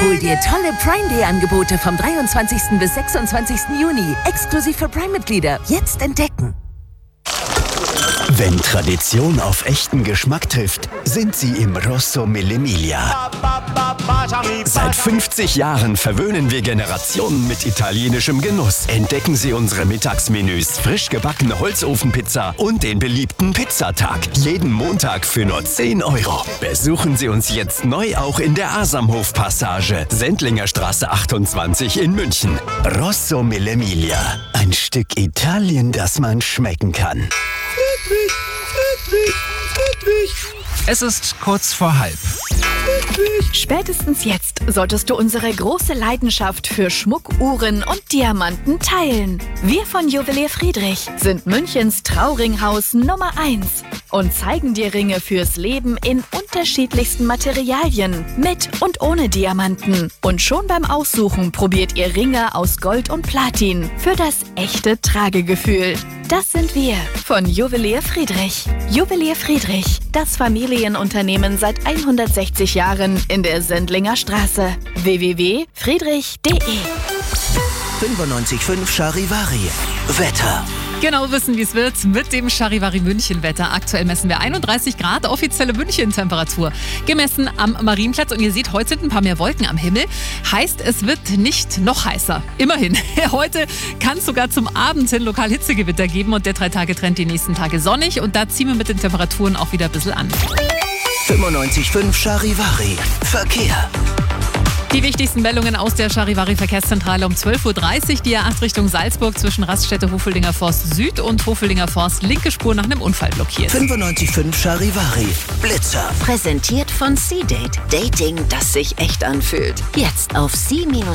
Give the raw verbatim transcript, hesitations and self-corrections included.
Hol dir tolle Prime Day Angebote vom dreiundzwanzigsten bis sechsundzwanzigsten Juni. Exklusiv für Prime-Mitglieder. Jetzt entdecken. Wenn Tradition auf echten Geschmack trifft, sind sie im Rosso Mille Miglia. Seit fünfzig Jahren verwöhnen wir Generationen mit italienischem Genuss. Entdecken Sie unsere Mittagsmenüs, frisch gebackene Holzofenpizza und den beliebten Pizzatag. Jeden Montag für nur zehn Euro. Besuchen Sie uns jetzt neu auch in der Asamhof-Passage, Sendlinger Straße achtundzwanzig in München. Rosso Mille Miglia. Ein Stück Italien, das man schmecken kann. Friedrich, Friedrich, Friedrich. Es ist kurz vor halb. Spätestens jetzt solltest du unsere große Leidenschaft für Schmuck, Uhren und Diamanten teilen. Wir von Juwelier Friedrich sind Münchens Trauringhaus Nummer eins und zeigen dir Ringe fürs Leben in unterschiedlichsten Materialien, mit und ohne Diamanten. Und schon beim Aussuchen probiert ihr Ringe aus Gold und Platin für das echte Tragegefühl. Das sind wir von Juwelier Friedrich. Juwelier Friedrich, das Familienunternehmen seit hundertsechzig Jahren in der Sendlinger Straße. w w w punkt friedrich punkt de fünfundneunzig Komma fünf Charivari. Wetter. Genau wissen, wie es wird mit dem Charivari München Wetter. Aktuell messen wir einunddreißig Grad, offizielle München-Temperatur. Gemessen am Marienplatz. Und ihr seht, heute sind ein paar mehr Wolken am Himmel. Heißt, es wird nicht noch heißer. Immerhin. Heute kann es sogar zum Abend hin lokal Hitzegewitter geben. Und der Drei-Tage-Trend die nächsten Tage sonnig. Und da ziehen wir mit den Temperaturen auch wieder ein bisschen an. fünfundneunzig Komma fünf Charivari. Verkehr. Die wichtigsten Meldungen aus der Charivari Verkehrszentrale um zwölf Uhr dreißig. Die A acht Richtung Salzburg zwischen Raststätte Hofeldinger Forst Süd und Hofeldinger Forst linke Spur nach einem Unfall blockiert. fünfundneunzig Komma fünf Charivari. Blitzer. Präsentiert von C-Date. Dating, das sich echt anfühlt. Jetzt auf c